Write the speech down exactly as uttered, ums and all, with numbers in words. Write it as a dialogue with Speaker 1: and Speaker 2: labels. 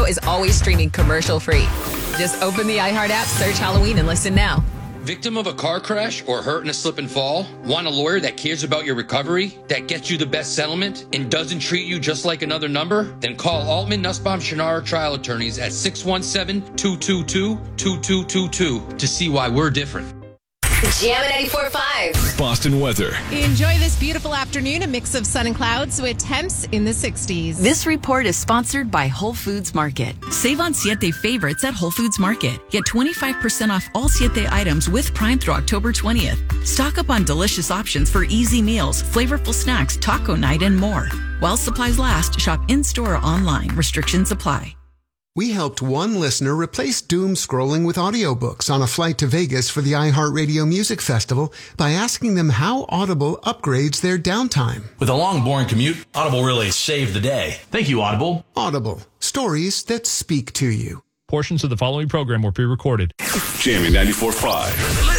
Speaker 1: is always streaming commercial-free. Just open the iHeart app, search Halloween, and listen now.
Speaker 2: Victim of a car crash or hurt in a slip and fall? Want a lawyer that cares about your recovery, that gets you the best settlement, and doesn't treat you just like another number? Then call Altman, Nussbaum, Shannara Trial Attorneys at six one seven, two two two, two two two two to see why we're different.
Speaker 3: Jam ninety-four point five.
Speaker 4: Boston weather.
Speaker 5: Enjoy this beautiful afternoon, a mix of sun and clouds with temps in the sixties.
Speaker 6: This report is sponsored by Whole Foods Market. Save on Siete favorites at Whole Foods Market. Get twenty-five percent off all Siete items with Prime through October twentieth. Stock up on delicious options for easy meals, flavorful snacks, taco night, and more. While supplies last, shop in-store or online. Restrictions apply.
Speaker 7: We helped one listener replace doom scrolling with audiobooks on a flight to Vegas for the iHeartRadio Music Festival by asking them how Audible upgrades their downtime.
Speaker 8: With a long, boring commute, Audible really saved the day. Thank you, Audible.
Speaker 7: Audible. Stories that speak to you.
Speaker 9: Portions of the following program were pre-recorded.
Speaker 4: Jamming ninety-four point five.